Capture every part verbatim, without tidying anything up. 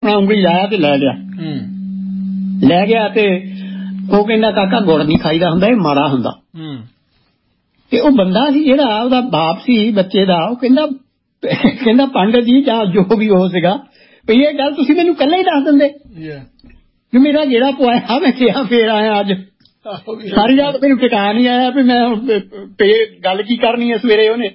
ਆਪਣਾ ਉਂਗਲੀ ਲਾਇਆ ਤੇ ਲੈ ਗਿਆ ਲੈ ਗਿਆ ਤੇ ਉਹ ਕਹਿੰਦਾ ਕਾਕਾ ਗੁੜ ਨਹੀਂ ਖਾਈਦਾ ਹੁੰਦਾ, ਇਹ ਮਾੜਾ ਹੁੰਦਾ। ਤੇ ਉਹ ਬੰਦਾ ਸੀ ਜਿਹੜਾ ਉਹਦਾ ਬਾਪ ਸੀ ਬੱਚੇ ਦਾ, ਉਹ ਕਹਿੰਦਾ ਕਹਿੰਦਾ ਪੰਡਤ ਜੀ ਜਾਂ ਜੋ ਵੀ ਉਹ ਸੀਗਾ ਵੀ ਇਹ ਗੱਲ ਤੁਸੀਂ ਮੈਨੂੰ ਇਕੱਲੇ ਹੀ ਦੱਸ ਦਿੰਦੇ ਵੀ ਮੇਰਾ ਜਿਹੜਾ ਪੁਆਇਆ ਮੈਂ ਕਿਹਾ ਫੇਰ ਆਇਆ ਅੱਜ ਸਾਰੀ ਰਾਤ ਮੈਨੂੰ ਟਿਕਾ ਨਹੀਂ ਆਇਆ ਵੀ ਮੈਂ ਗੱਲ ਕੀ ਕਰਨੀ ਹੈ ਸਵੇਰੇ। ਉਹਨੇ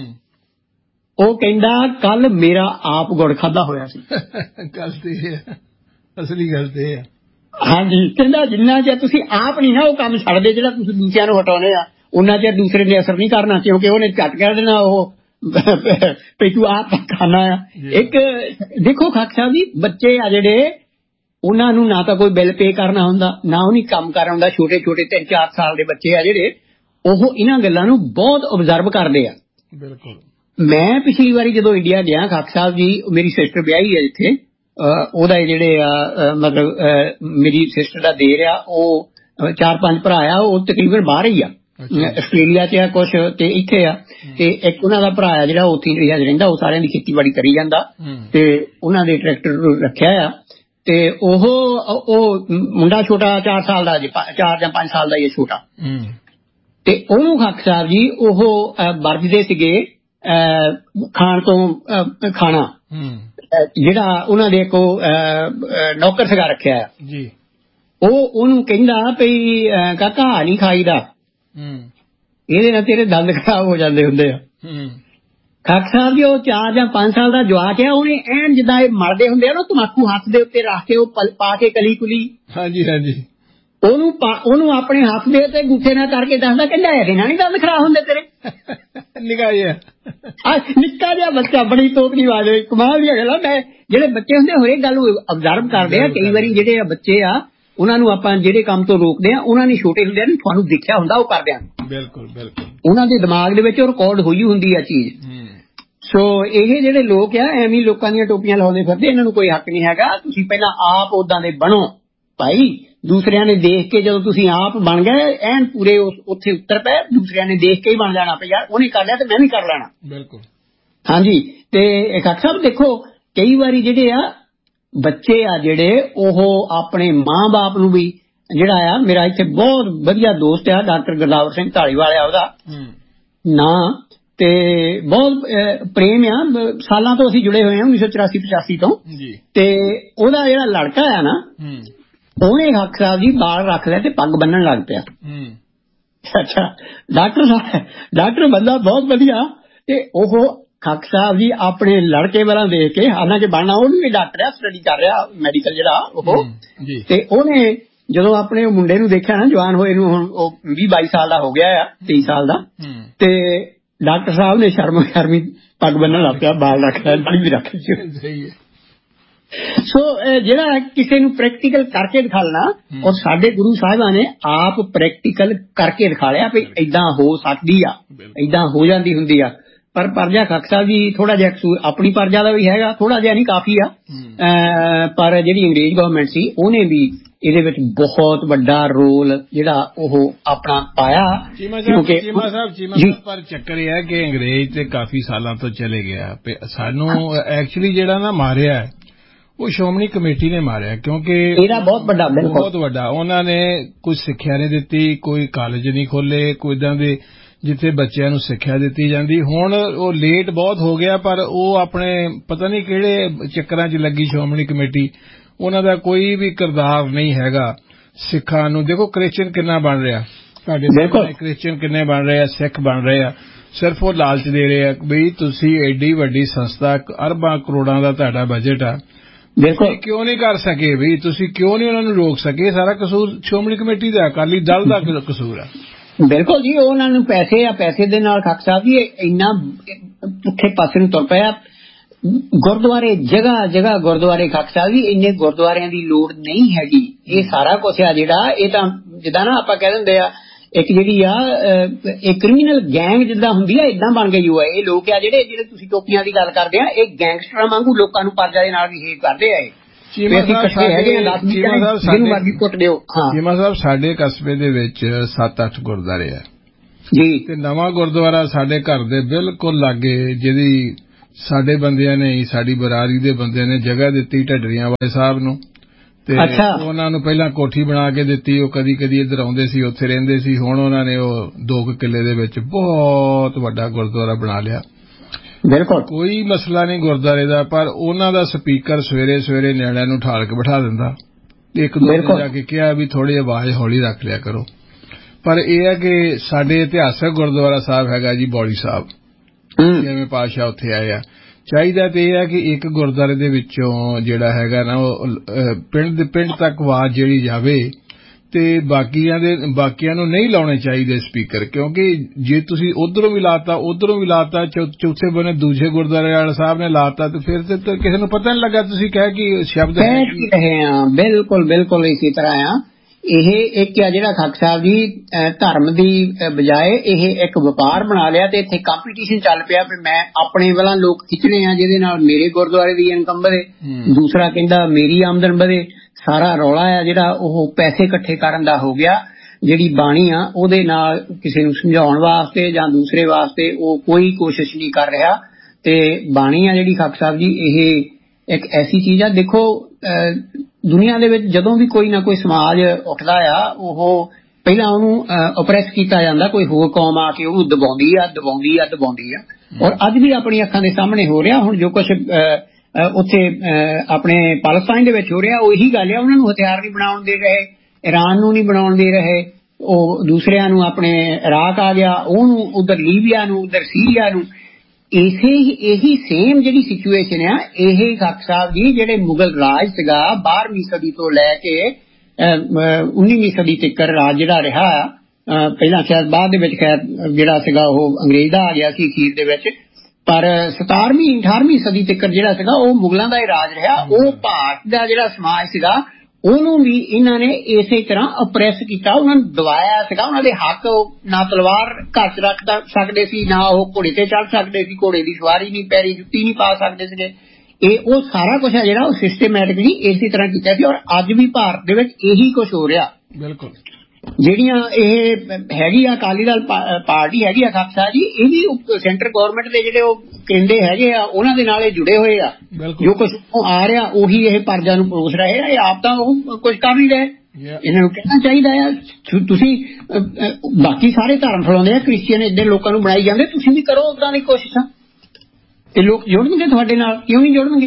ਉਹ ਕਹਿੰਦਾ ਕੱਲ ਮੇਰਾ ਆਪ ਗੁੜ ਖਾਧਾ ਹੋਇਆ ਸੀ। ਗੱਲ ਤੇ ਅਸਲੀ ਗੱਲ ਤੇ ਹੈ। ਹਾਂਜੀ ਕਹਿੰਦਾ ਜਿੰਨਾ ਚਿਰ ਤੁਸੀਂ ਆਪ ਨਹੀਂ ਨਾ ਉਹ ਕੰਮ ਛੱਡਦੇ ਜਿਹੜਾ ਤੁਸੀਂ ਦੂਸਰਿਆਂ ਨੂੰ ਹਟਾਉਂਦੇ ਆ ਉਹਨਾਂ ਚਿਰ ਦੂਸਰੇ ਨੇ ਅਸਰ ਨਹੀਂ ਕਰਨਾ, ਕਿਉਂਕਿ ਉਹਨੇ ਝੱਟ ਕਹਿ ਦੇਣਾ ਉਹ ਵੀ ਤੂੰ ਆਪ ਖਾਣਾ ਆ। ਇੱਕ ਦੇਖੋ ਖਾਕ ਸਾਹਿਬ ਜੀ ਬੱਚੇ ਆ ਜਿਹੜੇ ਉਹਨਾਂ ਨੂੰ ਨਾ ਤਾਂ ਕੋਈ ਬਿੱਲ ਪੇ ਕਰਨਾ ਹੁੰਦਾ ਨਾ ਉਹਨੀ ਕੰਮ ਕਰ ਹੁੰਦਾ। ਛੋਟੇ ਛੋਟੇ ਤਿੰਨ ਚਾਰ ਸਾਲ ਦੇ ਬੱਚੇ ਆ ਜਿਹੜੇ ਉਹ ਇਹਨਾਂ ਗੱਲਾਂ ਨੂੰ ਬਹੁਤ ਓਬਜ਼ਰਵ ਕਰਦੇ ਆ। ਬਿਲਕੁਲ। ਮੈਂ ਪਿਛਲੀ ਵਾਰੀ ਜਦੋਂ ਇੰਡੀਆ ਗਿਆ ਖਾਕ ਸਾਹਿਬ ਜੀ, ਮੇਰੀ ਸਿਸਟਰ ਵਿਆਹੀ ਹੈ ਇੱਥੇ, ਉਹਦਾ ਜਿਹੜੇ ਆ ਮਤਲਬ ਮੇਰੀ ਸਿਸਟਰ ਦਾ ਦੇਰ ਆ ਉਹ ਚਾਰ ਪੰਜ ਭਰਾ ਆ, ਉਹ ਤਕਰੀਬਨ ਬਾਹਰ ਹੀ ਆ, ਆਸਟ੍ਰੇਲੀਆ ਚ ਆ ਕੁਛ ਤੇ ਇੱਥੇ ਆ। ਤੇ ਇੱਕ ਉਹਨਾਂ ਦਾ ਭਰਾ ਆ ਜਿਹੜਾ ਉੱਥੇ ਇੰਡੀਆ ਚ ਰਹਿੰਦਾ, ਉਹ ਸਾਰਿਆਂ ਦੀ ਖੇਤੀਬਾੜੀ ਕਰੀ ਜਾਂਦਾ ਤੇ ਉਹਨਾਂ ਦੇ ਟਰੈਕਟਰ ਰੱਖਿਆ ਆ। ਤੇ ਉਹ ਉਹ ਮੁੰਡਾ ਛੋਟਾ ਚਾਰ ਸਾਲ ਦਾ, ਚਾਰ ਜਾਂ ਪੰਜ ਸਾਲ ਦਾ ਹੀ ਛੋਟਾ, ਤੇ ਉਹਨੂੰ ਖਾਕ ਸਾਹਿਬ ਜੀ ਉਹ ਵਰਜਦੇ ਸੀਗੇ ਖਾਣ ਤੋਂ ਖਾਣਾ ਜਿਹੜਾ ਉਹਨਾਂ ਦੇ ਕੋ ਨੌਕਰ ਸੀਗਾ ਰੱਖਿਆ ਆ ਜੀ। ਉਹ ਉਹਨੂੰ ਕਹਿੰਦਾ ਵੀ ਕਾਕਾ ਨਹੀਂ ਖਾਈਦਾ, ਇਹਦੇ ਨਾਲ ਤੇਰੇ ਦੰਦ ਖਰਾਬ ਹੋ ਜਾਂਦੇ ਹੁੰਦੇ ਆ। ਖਾਕ ਸਾਹਿਬ ਜੀ ਉਹ ਚਾਰ ਜਾਂ ਪੰਜ ਸਾਲ ਦਾ ਜਵਾਕ ਆ, ਉਹਨੇ ਐਨ ਜਿੱਦਾਂ ਇਹ ਮਲਦੇ ਹੁੰਦੇ ਆ ਨਾ ਤੰਬਾਕੂ ਹੱਥ ਦੇ ਉੱਤੇ ਰੱਖ ਕੇ ਉਹ ਪਾ ਕੇ ਕਲੀ ਕੁਲੀ, ਹਾਂਜੀ ਹਾਂਜੀ, ਉਹਨੂੰ ਉਹਨੂੰ ਆਪਣੇ ਹੱਥ ਦੇ ਉੱਤੇ ਗੁੱਠੇ ਨਾਲ ਕਰਕੇ ਦੱਸਦਾ ਕਹਿੰਦਾ ਇਹਦੇ ਨਾਲ ਨੀ ਦੰਦ ਖਰਾਬ ਹੁੰਦੇ ਤੇਰੇ। ਨਿੱਕਾ ਜਿਹਾ ਨਿੱਕਾ ਜਿਹਾ ਬੱਚਾ ਬੜੀ ਤੋਤਲੀ ਆਵਾਜ਼, ਕਮਾਲ ਦੀਆਂ ਗੱਲਾਂ। ਮੈਂ ਜਿਹੜੇ ਬੱਚੇ ਹੁੰਦੇ ਹਰੇਕ ਗੱਲ ਨੂੰ ਅਬਜ਼ਰਵ ਕਰਦੇ ਆ। ਕਈ ਵਾਰੀ ਜਿਹੜੇ ਆ ਬੱਚੇ ਆ ਉਹਨਾਂ ਨੂੰ ਆਪਾਂ ਜਿਹੜੇ ਕੰਮ ਤੋਂ ਰੋਕਦੇ ਆ ਉਹਨਾਂ ਨੇ ਛੋਟੇ ਹੁੰਦੇ ਨੇ ਤੁਹਾਨੂੰ ਦੇਖਿਆ ਹੁੰਦਾ ਉਹ ਕਰਦਿਆਂ। ਬਿਲਕੁਲ ਬਿਲਕੁਲ ਉਹਨਾਂ ਦੇ ਦਿਮਾਗ ਦੇ ਵਿੱਚ ਉਹ ਰਿਕਾਰਡ ਹੋਈ ਹੁੰਦੀ ਆ ਚੀਜ਼। ਸੋ ਇਹ ਜਿਹੜੇ ਲੋਕ ਆ ਐਵੇਂ ਲੋਕਾਂ ਦੀਆਂ ਟੋਪੀਆਂ ਲਾਉਂਦੇ ਫਿਰਦੇ, ਇਹਨਾਂ ਨੂੰ ਕੋਈ ਹੱਕ ਨਹੀਂ ਹੈਗਾ। ਤੁਸੀਂ ਪਹਿਲਾਂ ਆਪ ਉਦਾਂ ਦੇ ਬਣੋ ਭਾਈ, ਦੂਸਰਿਆਂ ਨੇ ਦੇਖ ਕੇ ਜਦੋਂ ਤੁਸੀਂ ਆਪ ਬਣ ਗਏ ਐਨ ਪੂਰੇ ਉੱਥੇ ਉੱਤਰ ਪਏ, ਦੂਸਰਿਆਂ ਨੇ ਦੇਖ ਕੇ ਹੀ ਬਣ ਜਾਣਾ ਪਿਆ, ਉਹਨੇ ਕਰ ਲਿਆ ਤੇ ਮੈਂ ਵੀ ਕਰ ਲੈਣਾ। ਬਿਲਕੁਲ ਹਾਂਜੀ। ਤੇ ਖਾਕ ਸਾਹਿਬ ਦੇਖੋ ਕਈ ਵਾਰੀ ਜਿਹੜੇ ਆ ਬੱਚੇ ਆ ਜਿਹੜੇ ਉਹ ਆਪਣੇ ਮਾਂ ਬਾਪ ਨੂੰ ਵੀ, ਜਿਹੜਾ ਆ ਮੇਰਾ ਇੱਥੇ ਬਹੁਤ ਵਧੀਆ ਦੋਸਤ ਆ ਡਾਕਟਰ ਗੁਰਦਾਵਰ ਸਿੰਘ ਢਾਲੀਵਾਲ ਆ ਉਹਦਾ ਨਾਂ, ਤੇ ਬਹੁਤ ਪ੍ਰੇਮ ਆ, ਸਾਲਾਂ ਤੋਂ ਅਸੀਂ ਜੁੜੇ ਹੋਏ ਹਾਂ ਉੱਨੀ ਸੌ ਚੁਰਾਸੀ ਪਚਾਸੀ ਤੋਂ। ਤੇ ਉਹਦਾ ਜਿਹੜਾ ਲੜਕਾ ਆ ਨਾ ਉਹਨੇ ਖਾਕ ਸਾਹਿਬ ਜੀ ਬਾਲ ਰੱਖ ਲਿਆ ਤੇ ਪੱਗ ਬੰਨਣ ਲੱਗ ਪਿਆ। ਅੱਛਾ ਡਾਕਟਰ ਸਾਹਿਬ ਡਾਕਟਰ ਬੰਦਾ ਬਹੁਤ ਵਧੀਆ। ਤੇ ਉਹ ਖਾਕ ਸਾਹਿਬ ਜੀ ਆਪਣੇ ਲੜਕੇ ਵਾਲਾ ਦੇਖ ਕੇ, ਹਾਲਾਂਕਿ ਬਣਨਾ ਉਹ ਵੀ ਡਾਕਟਰ ਆ, ਸਟੱਡੀ ਕਰ ਰਿਹਾ ਮੈਡੀਕਲ ਜਿਹੜਾ ਉਹ, ਤੇ ਉਹਨੇ ਜਦੋਂ ਆਪਣੇ ਮੁੰਡੇ ਨੂੰ ਦੇਖਿਆ ਨਾ ਜਵਾਨ ਹੋਏ ਨੂੰ, ਹੁਣ ਉਹ ਵੀਹ ਬਾਈ ਸਾਲ ਦਾ ਹੋ ਗਿਆ ਆ, ਤੇਈ ਸਾਲ ਦਾ, ਤੇ ਡਾਕਟਰ ਸਾਹਿਬ ਨੇ ਸ਼ਰਮ ਸ਼ਰਮੀ ਪੱਗ ਬੰਨਣ ਲੱਗ ਪਿਆ, ਬਾਲ ਰੱਖ ਲਿਆ, ਦਾੜੀ ਵੀ ਰੱਖ ਲਈ। ਸੋ ਜਿਹੜਾ ਕਿਸੇ ਨੂੰ ਪ੍ਰੈਕਟੀਕਲ ਕਰਕੇ ਦਿਖਾਣਾ, ਔਰ ਸਾਡੇ ਗੁਰੂ ਸਾਹਿਬਾਂ ਨੇ ਆਪ ਪ੍ਰੈਕਟੀਕਲ ਕਰਕੇ ਦਿਖਾ ਲਿਆ ਵੀ ਏਦਾਂ ਹੋ ਸਕਦੀ ਆ, ਏਦਾਂ ਹੋ ਜਾਂਦੀ ਹੁੰਦੀ ਆ। ਪਰ ਪਰਜਾ ਖਾਕ ਸਾਹਿਬ ਜੀ ਥੋੜਾ ਜਿਹਾ ਕਸੂਰ ਆਪਣੀ ਪਰਜਾ ਦਾ ਵੀ ਹੈਗਾ, ਥੋੜਾ ਜਿਹਾ ਨਹੀਂ ਕਾਫੀ ਆ। ਪਰ ਜਿਹੜੀ ਅੰਗਰੇਜ਼ ਗਵਰਨਮੈਂਟ ਸੀ ਉਹਨੇ ਵੀ ਇਹਦੇ ਵਿੱਚ ਬਹੁਤ ਵੱਡਾ ਰੋਲ ਜਿਹੜਾ ਉਹ ਆਪਣਾ ਪਾਇਆ। ਕਿਉਂਕਿ ਪਰ ਚੱਕਰ ਇਹ ਹੈ ਕਿ ਅੰਗਰੇਜ਼ ਤੇ ਕਾਫੀ ਸਾਲਾਂ ਤੋਂ ਚਲੇ ਗਿਆ, ਸਾਨੂੰ ਐਕਚੁਅਲੀ ਜਿਹੜਾ ਨਾ ਮਾਰਿਆ ਉਹ ਸ਼੍ਰੋਮਣੀ ਕਮੇਟੀ ਨੇ ਮਾਰਿਆ, ਕਿਉਂਕਿ ਇਹਦਾ ਬਹੁਤ ਵੱਡਾ ਬਹੁਤ ਵੱਡਾ ਉਹਨਾਂ ਨੇ ਕੁਝ ਸਿੱਖਿਆ ਨਹੀਂ ਦਿੱਤੀ, ਕੋਈ ਕਾਲਜ ਨਹੀਂ ਖੋਲੇ, ਕੋਈ ਏਦਾਂ ਦੇ ਜਿੱਥੇ ਬੱਚਿਆਂ ਨੂੰ ਸਿੱਖਿਆ ਦਿੱਤੀ ਜਾਂਦੀ। ਹੁਣ ਉਹ ਲੇਟ ਬਹੁਤ ਹੋ ਗਿਆ, ਪਰ ਉਹ ਆਪਣੇ ਪਤਾ ਨਹੀਂ ਕਿਹੜੇ ਚੱਕਰਾਂ 'ਚ ਲੱਗੀ ਸ਼੍ਰੋਮਣੀ ਕਮੇਟੀ, ਉਹਨਾਂ ਦਾ ਕੋਈ ਵੀ ਕਿਰਦਾਰ ਨਹੀਂ ਹੈਗਾ ਸਿੱਖਾਂ ਨੂੰ। ਦੇਖੋ ਕ੍ਰਿਸਚਨ ਕਿੰਨਾ ਬਣ ਰਿਹਾ ਸਾਡੇ ਸਾਹਮਣੇ, ਕ੍ਰਿਸਚਨ ਕਿੰਨੇ ਬਣ ਰਹੇ ਆ, ਸਿੱਖ ਬਣ ਰਹੇ ਆ, ਸਿਰਫ ਉਹ ਲਾਲਚ ਦੇ ਰਹੇ ਆ ਬਈ ਤੁਸੀਂ ਐਡੀ ਵੱਡੀ ਸੰਸਥਾ, ਅਰਬਾਂ ਕਰੋੜਾਂ ਦਾ ਤੁਹਾਡਾ ਬਜਟ ਆ, ਦੇਖੋ ਕਿਉਂ ਨਹੀਂ ਕਰ ਸਕੇ ਵੀ, ਤੁਸੀਂ ਕਿਉਂ ਨਹੀਂ ਉਹਨਾਂ ਨੂੰ ਰੋਕ ਸਕੇ? ਸਾਰਾ ਕਸੂਰ ਸ਼੍ਰੋਮਣੀ ਕਮੇਟੀ ਦਾ, ਅਕਾਲੀ ਦਲ ਦਾ ਕਸੂਰ ਆ। ਬਿਲਕੁਲ ਜੀ, ਉਹਨਾਂ ਨੂੰ ਪੈਸੇ ਆ, ਪੈਸੇ ਦੇ ਨਾਲ ਖਾਕ ਸਾਹਿਬ ਜੀ ਇੰਨਾ ਪੁੱਠੇ ਪਾਸੇ ਨੂੰ ਤੁਰ ਪਿਆ। ਗੁਰਦੁਆਰੇ ਜਗ੍ਹਾ ਜਗ੍ਹਾ ਗੁਰਦੁਆਰੇ ਖਾਕ ਸਾਹਿਬ ਜੀ, ਇੰਨੇ ਗੁਰਦੁਆਰਿਆਂ ਦੀ ਲੋੜ ਨਹੀਂ ਹੈਗੀ। ਇਹ ਸਾਰਾ ਕੁਛ ਆ ਜਿਹੜਾ ਇਹ ਤਾਂ ਜਿੱਦਾਂ ਨਾ ਆਪਾਂ ਕਹਿ ਦਿੰਦੇ ਆ ਇੱਕ ਜਿਹੜੀ ਆ ਇਹ ਕ੍ਰਿਮੀਨਲ ਗੈਂਗ ਜਿੱਦਾਂ ਹੁੰਦੀ ਆ ਏਦਾਂ ਬਣ ਗਈ ਹੋਇਆ। ਇਹ ਲੋਕ ਆ ਜਿਹੜੇ ਜਿਹੜੇ ਤੁਸੀਂ ਟੋਪੀਆਂ ਦੀ ਗੱਲ ਕਰਦੇ ਆ, ਇਹ ਗੈਂਗਸਟਰਾਂ ਵਾਂਗੂ ਲੋਕਾਂ ਨੂੰ ਪਰਜਾ ਦੇ ਨਾਲ ਬਿਹੇਵ ਕਰਦੇ ਆ। ਇਹ ਚੀਮਾ ਸਾਹਿਬ ਸਾਡੇ ਕਸਬੇ ਦੇ ਵਿੱਚ ਸੱਤ ਅੱਠ ਗੁਰਦੁਆਰੇ ਆ ਜੀ, ਤੇ ਨਵਾਂ ਗੁਰਦੁਆਰਾ ਸਾਡੇ ਘਰ ਦੇ ਬਿਲਕੁਲ ਲਾਗੇ ਜਿਹਦੀ ਸਾਡੇ ਬੰਦਿਆਂ ਨੇ ਸਾਡੀ ਬਰਾਦਰੀ ਦੇ ਬੰਦਿਆਂ ਨੇ ਜਗ੍ਹਾ ਦਿੱਤੀ ਢੱਡਰੀਆਂ ਵਾਲੇ ਸਾਹਿਬ ਨੂੰ ਤੇ ਉਹਨਾਂ ਨੂੰ ਪਹਿਲਾਂ ਕੋਠੀ ਬਣਾ ਕੇ ਦਿੱਤੀ। ਉਹ ਕਦੀ ਕਦੀ ਇੱਧਰ ਆਉਂਦੇ ਸੀ, ਉੱਥੇ ਰਹਿੰਦੇ ਸੀ। ਹੁਣ ਉਹਨਾਂ ਨੇ ਉਹ ਦੋ ਕੁ ਕਿੱਲੇ ਦੇ ਵਿੱਚ ਬਹੁਤ ਵੱਡਾ ਗੁਰਦੁਆਰਾ ਬਣਾ ਲਿਆ। ਬਿਲਕੁਲ ਕੋਈ ਮਸਲਾ ਨਹੀਂ ਗੁਰਦੁਆਰੇ ਦਾ, ਪਰ ਉਹਨਾਂ ਦਾ ਸਪੀਕਰ ਸਵੇਰੇ ਸਵੇਰੇ ਨਿਆਣਿਆਂ ਨੂੰ ਠਾਲ ਕੇ ਬਿਠਾ ਦਿੰਦਾ। ਇੱਕ ਦੋ ਦਿਨ ਜਾ ਕੇ ਕਿਹਾ ਵੀ ਥੋੜੀ ਆਵਾਜ਼ ਹੌਲੀ ਰੱਖ ਲਿਆ ਕਰੋ। ਪਰ ਇਹ ਹੈ ਕਿ ਸਾਡੇ ਇਤਿਹਾਸਕ ਗੁਰਦੁਆਰਾ ਸਾਹਿਬ ਹੈਗਾ ਜੀ ਬੌਲੀ ਸਾਹਿਬ, ਜਿਵੇਂ ਪਾਤਸ਼ਾਹ ਉੱਥੇ ਆਏ ਆ। ਚਾਹੀਦਾ ਤੇ ਇਹ ਹੈ ਕਿ ਇੱਕ ਗੁਰਦੁਆਰੇ ਦੇ ਵਿੱਚੋਂ ਜਿਹੜਾ ਹੈਗਾ ਨਾ ਉਹ ਪਿੰਡ ਦੇ ਪਿੰਡ ਤੱਕ ਆਵਾਜ਼ ਜਿਹੜੀ ਜਾਵੇ ਤੇ ਬਾਕੀਆਂ ਦੇ ਬਾਕੀਆਂ ਨੂੰ ਨਹੀਂ ਲਾਉਣੇ ਚਾਹੀਦੇ ਸਪੀਕਰ, ਕਿਉਂਕਿ ਜੇ ਤੁਸੀਂ ਉਧਰੋਂ ਵੀ ਲਾਤਾ ਉਧਰੋਂ ਵੀ ਲਾਤਾ ਚੌਥੇ ਬੰਨੇ ਦੂਜੇ ਗੁਰਦੁਆਰੇ ਵਾਲੇ ਸਾਹਿਬ ਨੇ ਲਾਤਾ ਤੇ ਫਿਰ ਤੇ ਕਿਸੇ ਨੂੰ ਪਤਾ ਨਹੀਂ ਲੱਗਾ ਤੁਸੀਂ ਕਹਿ ਕਿ ਸ਼ਬਦ ਰਹੇ ਆ। ਬਿਲਕੁਲ ਬਿਲਕੁਲ ਇਸੇ ਤਰ੍ਹਾਂ ਆ। ਇਹ ਇੱਕ ਆ ਜਿਹੜਾ ਖਾਕ ਸਾਹਿਬ ਜੀ ਧਰਮ ਦੀ ਬਜਾਏ ਇਹ ਇੱਕ ਵਪਾਰ ਬਣਾ ਲਿਆ ਤੇ ਇੱਥੇ ਕੰਪੀਟੀਸ਼ਨ ਚੱਲ ਪਿਆ ਵੀ ਮੈਂ ਆਪਣੇ ਵੱਲਾਂ ਲੋਕ ਖਿੱਚਣੇ ਆ ਜਿਹਦੇ ਨਾਲ ਮੇਰੇ ਗੁਰਦੁਆਰੇ ਦੀ ਇਨਕਮ ਵਧੇ, ਦੂਸਰਾ ਕਹਿੰਦਾ ਮੇਰੀ ਆਮਦਨ ਵਧੇ। ਸਾਰਾ ਰੌਲਾ ਆ ਜਿਹੜਾ ਉਹ ਪੈਸੇ ਇਕੱਠੇ ਕਰਨ ਦਾ ਹੋ ਗਿਆ। ਜਿਹੜੀ ਬਾਣੀ ਆ ਉਹਦੇ ਨਾਲ ਕਿਸੇ ਨੂੰ ਸਮਝਾਉਣ ਵਾਸਤੇ ਜਾਂ ਦੂਸਰੇ ਵਾਸਤੇ ਉਹ ਕੋਈ ਕੋਸ਼ਿਸ਼ ਨਹੀਂ ਕਰ ਰਿਹਾ। ਤੇ ਬਾਣੀ ਆ ਜਿਹੜੀ ਖਾਕ ਸਾਹਿਬ ਜੀ ਇਹ ਇੱਕ ਐਸੀ ਚੀਜ਼ ਆ। ਦੇਖੋ ਦੁਨੀਆ ਦੇ ਵਿੱਚ ਜਦੋਂ ਵੀ ਕੋਈ ਨਾ ਕੋਈ ਸਮਾਜ ਉੱਠਦਾ ਆ ਉਹ ਪਹਿਲਾਂ ਉਹਨੂੰ ਓਪਰੈਸ ਕੀਤਾ ਜਾਂਦਾ, ਕੋਈ ਹੋਰ ਕੌਮ ਆ ਕੇ ਉਹਨੂੰ ਦਬਾਉਂਦੀ ਆ ਦਬਾਉਂਦੀ ਆ ਦਬਾਉਂਦੀ ਆ। ਔਰ ਅੱਜ ਵੀ ਆਪਣੀ ਅੱਖਾਂ ਦੇ ਸਾਹਮਣੇ ਹੋ ਰਿਹਾ। ਹੁਣ ਜੋ ਕੁਛ ਉੱਥੇ ਆਪਣੇ ਪਾਕਿਸਤਾਨ ਦੇ ਵਿੱਚ ਹੋ ਰਿਹਾ ਉਹ ਇਹੀ ਗੱਲ ਆ। ਉਹਨਾਂ ਨੂੰ ਹਥਿਆਰ ਨਹੀਂ ਬਣਾਉਣ ਦੇ ਰਹੇ, ਈਰਾਨ ਨੂੰ ਨਹੀਂ ਬਣਾਉਣ ਦੇ ਰਹੇ, ਉਹ ਦੂਸਰਿਆਂ ਨੂੰ ਆਪਣੇ ਇਰਾਕ ਆ ਗਿਆ ਉਹਨੂੰ, ਉਧਰ ਲੀਬੀਆ ਨੂੰ, ਉਧਰ ਸੀਰੀਆ ਨੂੰ। ਇਸੇ ਇਹੀ ਸੇਮ ਜਿਹੜੀ ਸਿਚੁਏਸ਼ਨ ਆ ਇਹ ਖਾਕ ਸਾਹਿਬ ਜੀ ਜਿਹੜੇ ਮੁਗਲ ਰਾਜ ਸੀਗਾ ਬਾਰ੍ਹਵੀਂ ਸਦੀ ਤੋਂ ਲੈ ਕੇ ਉੱਨੀਵੀਂ ਸਦੀ ਤੱਕ ਰਾਜ ਜਿਹੜਾ ਰਿਹਾ ਪਹਿਲਾਂ ਸ਼ਾਇਦ ਬਾਅਦ ਦੇ ਵਿੱਚ ਖੈਰ ਜਿਹੜਾ ਸੀਗਾ ਉਹ ਅੰਗਰੇਜ਼ ਦਾ ਆ ਗਿਆ ਸੀ ਅਖੀਰ ਦੇ ਵਿੱਚ, ਪਰ ਸਤਾਰਵੀਂ ਅਠਾਰਵੀਂ ਸਦੀ ਤੱਕ ਜਿਹੜਾ ਸੀਗਾ ਉਹ ਮੁਗਲਾਂ ਦਾ ਹੀ ਰਾਜ ਰਿਹਾ। ਉਹ ਭਾਰਤ ਦਾ ਜਿਹੜਾ ਸਮਾਜ ਸੀਗਾ ਉਹਨੂੰ ਵੀ ਇਹਨਾਂ ਨੇ ਇਸੇ ਤਰ੍ਹਾਂ ਅਪਰੈਸ ਕੀਤਾ, ਉਹਨਾਂ ਨੂੰ ਦਬਾਇਆ ਸੀਗਾ। ਉਹਨਾਂ ਦੇ ਹੱਕ ਨਾ ਤਲਵਾਰ ਘਰ ਚ ਰੱਖ ਸਕਦੇ ਸੀ, ਨਾ ਉਹ ਘੋੜੇ ਤੇ ਚੜ੍ਹ ਸਕਦੇ ਸੀ, ਘੋੜੇ ਦੀ ਸਵਾਰੀ ਨਹੀਂ, ਪੈਰੀ ਜੁੱਤੀ ਨਹੀਂ ਪਾ ਸਕਦੇ ਸੀਗੇ। ਇਹ ਉਹ ਸਾਰਾ ਕੁਛ ਹੈ ਜਿਹੜਾ ਉਹ ਸਿਸਟਮੈਟਿਕਲੀ ਇਸੇ ਤਰ੍ਹਾਂ ਕੀਤਾ ਸੀ। ਔਰ ਅੱਜ ਵੀ ਭਾਰਤ ਦੇ ਵਿੱਚ ਇਹੀ ਕੁਛ ਹੋ ਰਿਹਾ। ਬਿਲਕੁਲ ਜਿਹੜੀਆਂ ਇਹ ਹੈਗੀ ਆ ਅਕਾਲੀ ਦਲ ਪਾਰਟੀ ਹੈਗੀ ਆ ਖਾਕ ਸਾਹਿਬ ਜੀ ਇਹ ਵੀ ਸੈਂਟਰ ਗੌਰਮੈਂਟ ਦੇ ਜਿਹੜੇ ਉਹ ਕੇਂਦੇ ਹੈਗੇ ਆ ਉਹਨਾਂ ਦੇ ਨਾਲ ਇਹ ਜੁੜੇ ਹੋਏ ਆ। ਜੋ ਕੁਛ ਆ ਰਿਹਾ ਉਹੀ ਇਹ ਪਰਜਾ ਨੂੰ ਪਰੋਸ ਰਹੇ ਆ। ਇਹ ਆਪ ਤਾਂ ਉਹ ਕੁਛ ਕਰ ਨਹੀਂ ਰਹੇ। ਇਹਨਾਂ ਨੂੰ ਕਹਿਣਾ ਚਾਹੀਦਾ ਆ ਤੁਸੀਂ ਬਾਕੀ ਸਾਰੇ ਧਰਮ ਫੈਲਾਉਂਦੇ ਆ, ਕ੍ਰਿਸਚੀਅਨ ਏਦਾਂ ਲੋਕਾਂ ਨੂੰ ਬਣਾਈ ਜਾਂਦੇ, ਤੁਸੀਂ ਵੀ ਕਰੋ ਉਦਾਂ ਦੀ ਕੋਸ਼ਿਸ਼ਾਂ। ਇਹ ਲੋਕ ਜੁੜਨਗੇ ਤੁਹਾਡੇ ਨਾਲ, ਕਿਉਂ ਨਹੀਂ ਜੁੜਨਗੇ?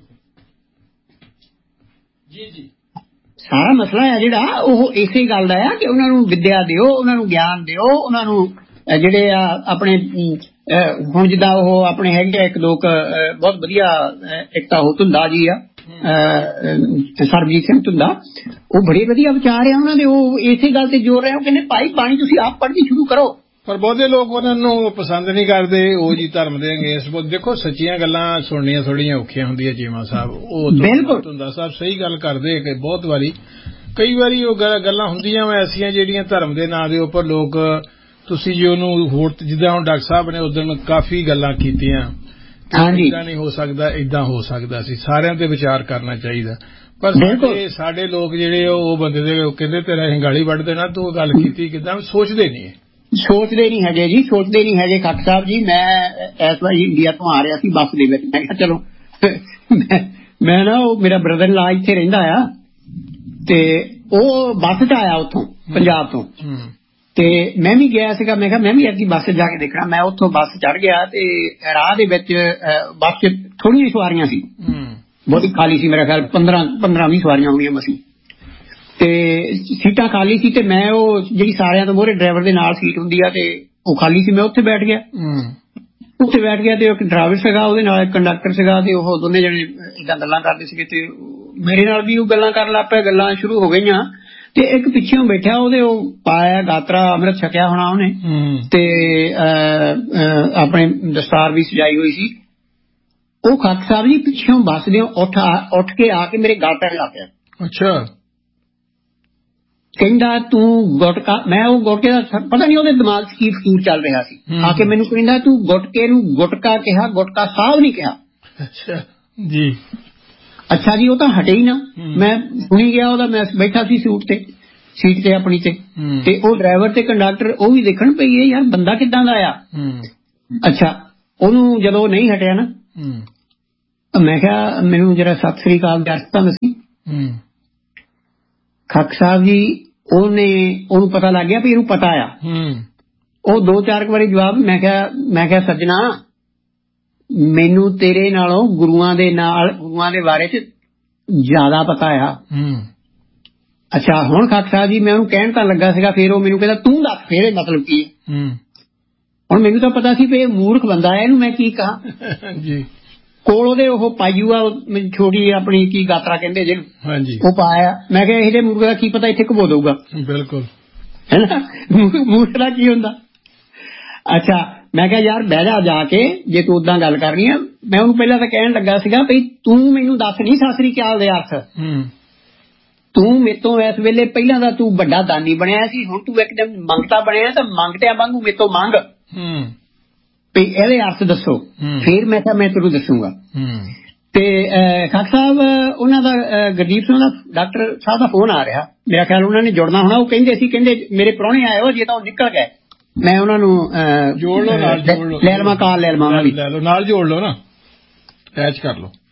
ਜੀ ਜੀ ਸਾਰਾ ਮਸਲਾ ਹੈ ਜਿਹੜਾ ਉਹ ਇਸੇ ਗੱਲ ਦਾ ਆ ਕਿ ਉਹਨਾਂ ਨੂੰ ਵਿੱਦਿਆ ਦਿਓ, ਉਹਨਾਂ ਨੂੰ ਗਿਆਨ ਦਿਓ, ਉਹਨਾਂ ਨੂੰ ਜਿਹੜੇ ਆ ਆਪਣੇ ਹੁਣ ਜਿੱਦਾਂ ਉਹ ਆਪਣੇ ਹੈਗੇ ਇੱਕ ਲੋਕ ਬਹੁਤ ਵਧੀਆ, ਇੱਕ ਤਾਂ ਉਹ ਧੁੰਦਾ ਜੀ ਆ ਸਰਬਜੀਤ ਸਿੰਘ ਧੁੰਦਾ, ਉਹ ਬੜੇ ਵਧੀਆ ਵਿਚਾਰ ਆ ਉਹਨਾਂ ਦੇ। ਉਹ ਇਸੇ ਗੱਲ ਤੇ ਜੋਰ ਰਹੇ ਹੋ, ਕਹਿੰਦੇ ਭਾਈ ਬਾਣੀ ਤੁਸੀਂ ਆਪ ਪੜ੍ਹਨੀ ਸ਼ੁਰੂ ਕਰੋ। ਪਰ ਬਹੁਤੇ ਲੋਕ ਉਹਨਾਂ ਨੂੰ ਪਸੰਦ ਨਹੀਂ ਕਰਦੇ, ਉਹ ਜੀ ਧਰਮ ਦੇ ਅੰਗੇਸ। ਦੇਖੋ ਸੱਚੀਆਂ ਗੱਲਾਂ ਸੁਣਨੀਆਂ ਥੋੜੀਆਂ ਔਖੀਆਂ ਹੁੰਦੀਆਂ ਚੀਮਾ ਸਾਹਿਬ। ਉਹ ਬਿਲਕੁਲ ਧੁੰਦਾ ਸਾਹਿਬ ਸਹੀ ਗੱਲ ਕਰਦੇ ਕਿ ਬਹੁਤ ਵਾਰੀ ਕਈ ਵਾਰੀ ਉਹ ਗੱਲਾਂ ਹੁੰਦੀਆਂ ਐਸੀਆਂ ਜਿਹੜੀਆਂ ਧਰਮ ਦੇ ਨਾਂ ਦੇ ਉੱਪਰ ਲੋਕ ਤੁਸੀਂ ਜੀ ਉਹਨੂੰ ਹੋਰ ਜਿੱਦਾਂ ਹੁਣ ਡਾਕਟਰ ਸਾਹਿਬ ਨੇ ਉਦੋਂ ਕਾਫੀ ਗੱਲਾਂ ਕੀਤੀਆਂ, ਏਦਾਂ ਨਹੀਂ ਹੋ ਸਕਦਾ, ਏਦਾਂ ਹੋ ਸਕਦਾ ਸੀ। ਸਾਰਿਆਂ ਤੇ ਵਿਚਾਰ ਕਰਨਾ ਚਾਹੀਦਾ। ਪਰ ਸਾਡੇ ਸਾਡੇ ਲੋਕ ਜਿਹੜੇ ਉਹ ਬੰਦੇ ਦੇ ਕਹਿੰਦੇ ਤੇਰਾ ਹਿੰਗਾਲੀ ਵੱਢ ਦੇਣਾ, ਤੂੰ ਗੱਲ ਕੀਤੀ ਕਿੱਦਾਂ, ਸੋਚਦੇ ਨਹੀਂ ਸੋਚਦੇ ਨਹੀਂ ਹੈਗੇ ਜੀ, ਸੋਚਦੇ ਨਹੀਂ ਹੈਗੇ ਖਾਕ ਸਾਹਿਬ ਜੀ। ਮੈਂ ਇਸ ਵਾਰੀ ਇੰਡੀਆ ਤੋਂ ਆ ਰਿਹਾ ਸੀ ਬੱਸ ਦੇ ਵਿੱਚ, ਮੈਂ ਕਿਹਾ ਚਲੋ ਮੈਂ ਨਾ ਉਹ ਮੇਰਾ ਬ੍ਰਦਰ ਲਾ ਇੱਥੇ ਰਹਿੰਦਾ ਆ ਤੇ ਉਹ ਬੱਸ ਚ ਆਇਆ ਉੱਥੋਂ ਪੰਜਾਬ ਤੋਂ ਤੇ ਮੈਂ ਵੀ ਗਿਆ ਸੀਗਾ। ਮੈਂ ਕਿਹਾ ਮੈਂ ਵੀ ਅੱਗੇ ਬੱਸ ਜਾ ਕੇ ਦੇਖਣਾ। ਮੈਂ ਉੱਥੋਂ ਬੱਸ ਚੜ੍ਹ ਗਿਆ ਤੇ ਰਾਹ ਦੇ ਵਿੱਚ ਬੱਸ ਚ ਥੋੜ੍ਹੀਆਂ ਸਵਾਰੀਆਂ ਸੀ, ਬਹੁਤੀ ਖਾਲੀ ਸੀ, ਮੇਰਾ ਖਿਆਲ ਪੰਦਰਾਂ ਪੰਦਰਾਂ ਵੀਹ ਸਵਾਰੀਆਂ ਹੋਣਗੀਆਂ ਮਸੀਂ ਤੇ ਸੀਟਾਂ ਖਾਲੀ ਸੀ। ਤੇ ਮੈਂ ਉਹ ਜਿਹੜੀ ਸਾਰਿਆਂ ਤੋਂ ਮੋਹਰੇ ਡਰਾਈਵਰ ਦੇ ਨਾਲ ਸੀਟ ਹੁੰਦੀ ਆ ਤੇ ਉਹ ਖਾਲੀ ਸੀ, ਮੈਂ ਉੱਥੇ ਬੈਠ ਗਿਆ। ਉੱਥੇ ਬੈਠ ਗਿਆ ਤੇ ਇੱਕ ਡਰਾਈਵਰ ਸੀਗਾ, ਉਹਦੇ ਨਾਲ ਇੱਕ ਕੰਡਕਟਰ ਸੀਗਾ ਤੇ ਉਹ ਦੋਨੇ ਜਣੇ ਏਦਾਂ ਗੱਲਾਂ ਕਰਦੇ ਸੀਗੇ ਤੇ ਮੇਰੇ ਨਾਲ ਵੀ ਉਹ ਗੱਲਾਂ ਕਰਨ ਲੱਗ ਪਿਆ। ਗੱਲਾਂ ਸ਼ੁਰੂ ਹੋ ਗਈਆਂ ਤੇ ਇੱਕ ਪਿੱਛੇੋਂ ਬੈਠਿਆ, ਉਹਦੇ ਉਹ ਪਾਇਆ ਗਾਤਰਾ ਅੰਮ੍ਰਿਤ ਛਕਿਆ ਹੋਣਾ ਉਹਨੇ ਤੇ ਆਪਣੇ ਦਸਤਾਰ ਵੀ ਸਜਾਈ ਹੋਈ ਸੀ। ਉਹ ਖਾਕ ਸਾਹਿਬ ਜੀ ਪਿੱਛੇੋਂ ਬੱਸ ਦੇ ਉੱਠ ਉੱਠ ਕੇ ਆ ਕੇ ਮੇਰੇ ਗਲ ਪੈਣ ਲੱਗ ਪਿਆ। ਅੱਛਾ। ਕਹਿੰਦਾ ਤੂੰ ਗੁਟਕਾ, ਮੈਂ ਉਹ ਗੁਟਕੇ ਦਾ ਪਤਾ ਨਹੀਂ ਉਹਦੇ ਦਿਮਾਗ 'ਚ ਕੀ ਫਤੂਰ ਚੱਲ ਰਿਹਾ ਸੀ। ਆ ਕੇ ਮੈਨੂੰ ਕਹਿੰਦਾ ਤੂੰ ਗੁਟਕੇ ਨੂੰ ਗੁਟਕਾ ਕਿਹਾ, ਗੁਟਕਾ ਸਾਹਿਬ ਨਹੀਂ ਕਿਹਾ। ਅੱਛਾ ਜੀ। ਅੱਛਾ ਜੀ, ਉਹ ਤਾਂ ਹਟੇ ਹੀ ਨਾ। ਮੈਂ ਸੁਣੀ ਗਿਆ ਉਹਦਾ, ਮੈਂ ਬੈਠਾ ਸੀ ਸੂਟ ਤੇ ਸੀਟ ਤੇ ਆਪਣੀ ਤੇ ਤੇ ਉਹ ਡਰਾਈਵਰ ਤੇ ਕੰਡਕਟਰ ਉਹ ਵੀ ਦੇਖਣ ਪਈ ਯਾਰ ਬੰਦਾ ਕਿੱਦਾਂ ਦਾ ਆ। ਅੱਛਾ, ਉਹਨੂੰ ਜਦੋਂ ਨਹੀਂ ਹਟਿਆ ਨਾ ਮੈਂ ਕਿਹਾ ਮੈਨੂੰ ਜਰਾ ਸਤਿ ਸ੍ਰੀ ਅਕਾਲ ਦੇ ਅਰਥ ਤਾਂ ਦੱਸੀ। ਖੱਕ ਸਾਹਿਬ ਜੀ ਉਹਨੇ ਉਹਨੂੰ ਪਤਾ ਲੱਗ ਗਿਆ ਵੀ ਇਹਨੂੰ ਪਤਾ ਆ। ਉਹ ਦੋ ਚਾਰ ਵਾਰੀ ਜਵਾਬ ਮੈਂ ਕਿਹਾ ਮੈਂ ਕਿਹਾ ਸੱਜਣਾ ਮੈਨੂੰ ਤੇਰੇ ਨਾਲੋਂ ਗੁਰੂਆਂ ਦੇ ਨਾਲ ਗੁਰੂਆਂ ਦੇ ਬਾਰੇ ਚ ਜ਼ਿਆਦਾ ਪਤਾ ਆ। ਅੱਛਾ ਹੁਣ ਖੱਕ ਸਾਹਿਬ ਜੀ ਮੈਂ ਉਹਨੂੰ ਕਹਿਣ ਤਾਂ ਲੱਗਾ ਸੀਗਾ, ਫਿਰ ਉਹ ਮੈਨੂੰ ਕਹਿੰਦਾ ਤੂੰ ਦੱਸ ਫਿਰ ਇਹ ਮਤਲਬ ਕੀ ਹੈ। ਹੁਣ ਮੈਨੂੰ ਤਾਂ ਪਤਾ ਸੀ ਵੀ ਇਹ ਮੂਰਖ ਬੰਦਾ ਹੈ, ਇਹਨੂੰ ਮੈਂ ਕੀ ਕਹਾਂ। ਜੀ ਕੋਲ ਉਹਦੇ ਉਹ ਪਾਈਓ ਆ ਛੋਟੀ ਆਪਣੀ ਕੀ ਗਾਤਰਾ ਕਹਿੰਦੇ ਜਿਹਨੂੰ, ਉਹ ਪਾਇਆ। ਮੈਂ ਕਿਹਾ ਇਹਦੇ ਮੂਰਖ ਦਾ ਕੀ ਪਤਾ ਇੱਥੇ ਘਬੋ ਦਊਗਾ। ਬਿਲਕੁਲ ਹੈ ਨਾ, ਮੂਰਖ ਦਾ ਕੀ ਹੁੰਦਾ। ਅੱਛਾ ਮੈਂ ਕਿਹਾ ਯਾਰ ਬਹਿ ਜਾ ਜਾ ਕੇ, ਜੇ ਤੂੰ ਓਦਾਂ ਗੱਲ ਕਰਨੀ ਆ। ਮੈਂ ਉਹਨੂੰ ਪਹਿਲਾਂ ਤਾਂ ਕਹਿਣ ਲੱਗਾ ਸੀਗਾ ਵੀ ਤੂੰ ਮੈਨੂੰ ਦੱਸ ਨਹੀਂ ਸਤਿ ਸ੍ਰੀ ਅਕਾਲ ਦੇ ਅਰਥ। ਤੂੰ ਮੇਰੇ ਤੋਂ ਇਸ ਵੇਲੇ ਪਹਿਲਾਂ ਤਾਂ ਤੂੰ ਵੱਡਾ ਦਾਨੀ ਬਣਿਆ ਸੀ, ਹੁਣ ਤੂੰ ਇੱਕਦਮ ਮੰਗਤਾ ਬਣਿਆ ਤਾਂ ਮੰਗਤਿਆਂ ਵਾਂਗੂ ਮੇਰੇ ਤੋਂ ਮੰਗ ਵੀ ਇਹਦੇ ਅਰਥ ਦੱਸੋ। ਫਿਰ ਮੈਂ ਕਿਹਾ ਮੈਂ ਤੈਨੂੰ ਦੱਸੂਗਾ। ਤੇ ਖੱਕ ਸਾਹਿਬ ਉਹਨਾਂ ਦਾ ਗੁਰਦੀਪ ਸਿੰਘ ਦਾ ਡਾਕਟਰ ਸਾਹਿਬ ਦਾ ਫੋਨ ਆ ਰਿਹਾ, ਮੇਰਾ ਖਿਆਲ ਉਹਨਾਂ ਨੇ ਜੁੜਨਾ ਹੋਣਾ। ਉਹ ਕਹਿੰਦੇ ਸੀ ਕਹਿੰਦੇ ਮੇਰੇ ਪ੍ਰਾਹੁਣੇ ਆਏ ਹੋ ਜੇ ਤਾਂ ਉਹ ਨਿਕਲ ਗਏ। ਮੈਂ ਉਹਨਾਂ ਨੂੰ ਜੋੜ ਲਓ ਨਾਲ, ਲੈ ਲਵਾਂ ਕਾਲ ਲੈ ਲਵਾਂ ਉਹਨਾਂ ਦੀ, ਨਾਲ ਜੋੜ ਲਓ ਨਾ, ਅਟੈਚ ਕਰ ਲਓ।